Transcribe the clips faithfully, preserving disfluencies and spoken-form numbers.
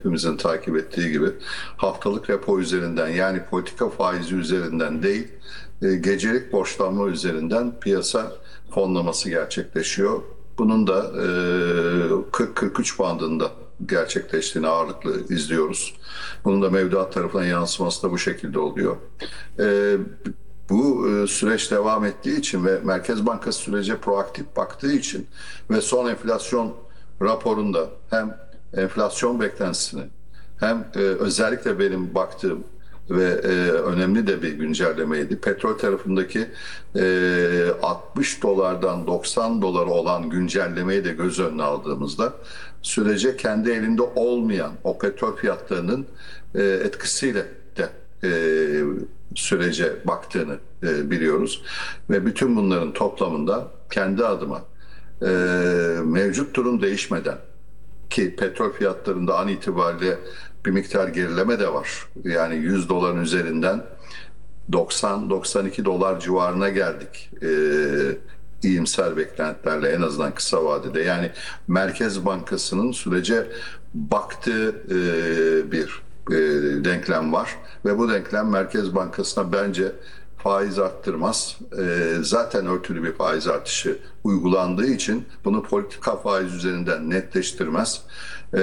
hepimizin takip ettiği gibi haftalık repo üzerinden, yani politika faizi üzerinden değil, e, gecelik borçlanma üzerinden piyasa fonlaması gerçekleşiyor. Bunun da e, kırk kırk üç bandında gerçekleştiğini ağırlıklı izliyoruz. Bunun da mevduat tarafına yansıması da bu şekilde oluyor. E, Bu e, süreç devam ettiği için ve Merkez Bankası sürece proaktif baktığı için ve son enflasyon raporunda hem enflasyon beklentisini hem e, özellikle benim baktığım ve e, önemli de bir güncellemeydi. Petrol tarafındaki e, altmış dolardan doksan dolar olan güncellemeyi de göz önüne aldığımızda sürece kendi elinde olmayan o petrol fiyatlarının e, etkisiyle de e, sürece baktığını e, biliyoruz. Ve bütün bunların toplamında kendi adıma e, mevcut durum değişmeden, ki petrol fiyatlarında an itibariyle bir miktar gerileme de var. Yani yüz doların üzerinden doksan doksan iki dolar civarına geldik. Ee, iyimser beklentilerle, en azından kısa vadede. Yani Merkez Bankası'nın sürece baktığı e, bir e, denklem var. Ve bu denklem Merkez Bankası'na bence faiz arttırmaz. E, zaten örtülü bir faiz artışı uygulandığı için bunu politika faiz üzerinden netleştirmez e,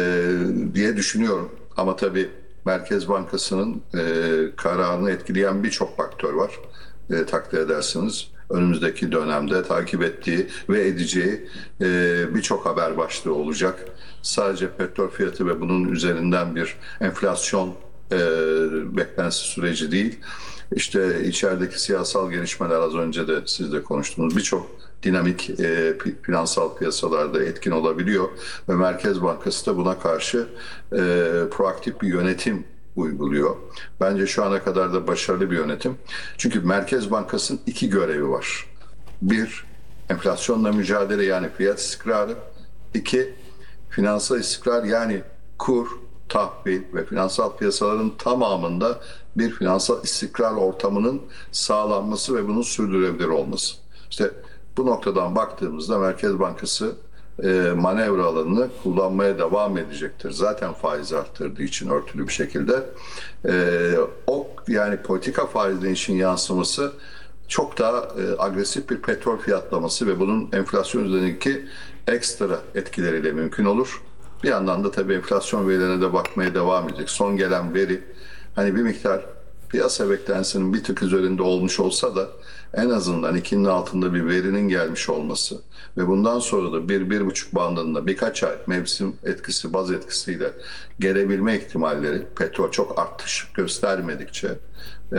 diye düşünüyorum. Ama tabii Merkez Bankası'nın e, kararını etkileyen birçok faktör var. E, takdir edersiniz. Önümüzdeki dönemde takip ettiği ve edeceği e, birçok haber başlığı olacak. Sadece petrol fiyatı ve bunun üzerinden bir enflasyon e, beklentisi süreci değil. İşte içerideki siyasal gelişmeler, az önce de siz de konuştunuz, birçok dinamik e, finansal piyasalarda etkin olabiliyor ve Merkez Bankası da buna karşı e, proaktif bir yönetim uyguluyor. Bence şu ana kadar da başarılı bir yönetim. Çünkü Merkez Bankası'nın iki görevi var. Bir, enflasyonla mücadele, yani fiyat istikrarı. İki, finansal istikrar, yani kur, tahvil ve finansal piyasaların tamamında bir finansal istikrar ortamının sağlanması ve bunun sürdürülebilir olması. İşte bu noktadan baktığımızda Merkez Bankası e, manevra alanını kullanmaya devam edecektir. Zaten faiz arttırdığı için örtülü bir şekilde. E, o yani politika faizinin için yansıması çok daha e, agresif bir petrol fiyatlaması ve bunun enflasyon üzerindeki ekstra etkileriyle mümkün olur. Bir yandan da tabii enflasyon verilerine de bakmaya devam edecek. Son gelen veri hani bir miktar piyasa beklentisinin bir tık üzerinde olmuş olsa da en azından ikinin altında bir verinin gelmiş olması ve bundan sonra da bir, bir buçuk bandında birkaç ay mevsim etkisi, baz etkisiyle gelebilme ihtimalleri, petrol çok artış göstermedikçe e,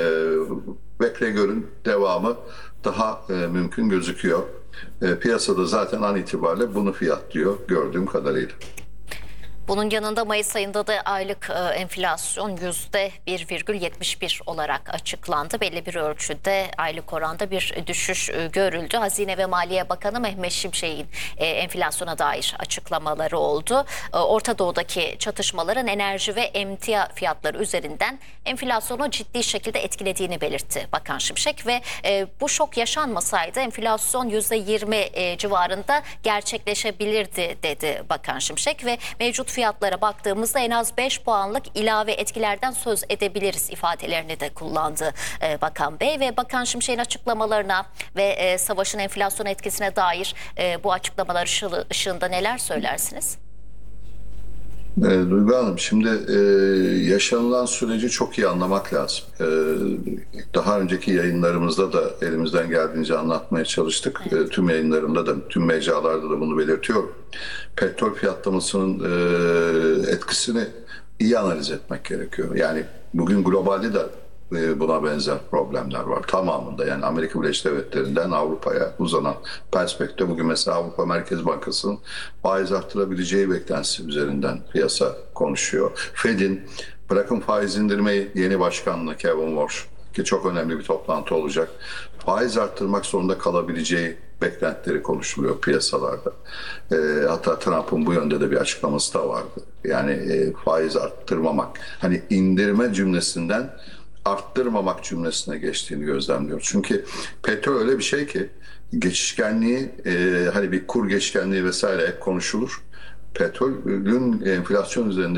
bekle görün devamı daha e, mümkün gözüküyor. E, piyasada zaten an itibariyle bunu fiyatlıyor gördüğüm kadarıyla. Bunun yanında Mayıs ayında da aylık e, enflasyon yüzde bir virgül yetmiş bir olarak açıklandı. Belli bir ölçüde aylık oranda bir düşüş e, görüldü. Hazine ve Maliye Bakanı Mehmet Şimşek'in e, enflasyona dair açıklamaları oldu. E, Orta Doğu'daki çatışmaların enerji ve emtia fiyatları üzerinden enflasyonu ciddi şekilde etkilediğini belirtti Bakan Şimşek ve e, bu şok yaşanmasaydı enflasyon yüzde yirmi e, civarında gerçekleşebilirdi dedi Bakan Şimşek ve mevcut fiyatlara baktığımızda en az beş puanlık ilave etkilerden söz edebiliriz ifadelerini de kullandı e, Bakan Bey ve Bakan Şimşek'in açıklamalarına ve e, savaşın enflasyon etkisine dair e, bu açıklamalar ışı, ışığında neler söylersiniz? E, Duygu Hanım, şimdi e, yaşanılan süreci çok iyi anlamak lazım. E, daha önceki yayınlarımızda da elimizden geldiğince anlatmaya çalıştık. Evet. E, tüm yayınlarımda da, tüm mecralarda da bunu belirtiyorum. Petrol fiyatlamasının e, etkisini iyi analiz etmek gerekiyor. Yani bugün globalde de e, buna benzer problemler var. Tamamında, yani Amerika Birleşik Devletleri'nden Avrupa'ya uzanan perspektif. Bugün mesela Avrupa Merkez Bankası'nın faiz arttırabileceği beklentisi üzerinden piyasa konuşuyor. Fed'in bırakın faiz indirmeyi, yeni başkanla Kevin Warsh, ki çok önemli bir toplantı olacak, faiz arttırmak zorunda kalabileceği beklentileri konuşuluyor piyasalarda. E, hatta Trump'ın bu yönde de bir açıklaması da vardı. Yani e, faiz arttırmamak, hani indirme cümlesinden arttırmamak cümlesine geçtiğini gözlemliyoruz. Çünkü petrol öyle bir şey ki geçişkenliği, e, hani bir kur geçişkenliği vesaire hep konuşulur. petrolün enflasyon üzerinde